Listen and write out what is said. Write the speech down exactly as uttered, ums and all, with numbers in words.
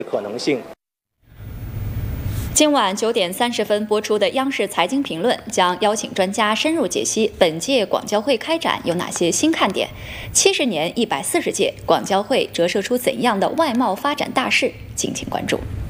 可能性。 今晚九点三十分播出的央视财经评论将邀请专家深入解析本届广交会开展有哪些新看点，七十年一百四十届广交会折射出怎样的外贸发展大势，敬请关注。